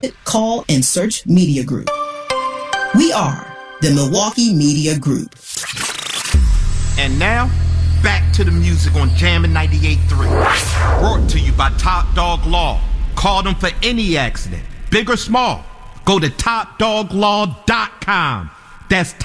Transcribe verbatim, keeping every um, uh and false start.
Call and search Media Group. We are the Milwaukee Media Group. And now, back to the music on Jammin' ninety-eight point three. Brought to you by Top Dog Law. Call them for any accident, big or small. Go to top dog law dot com. That's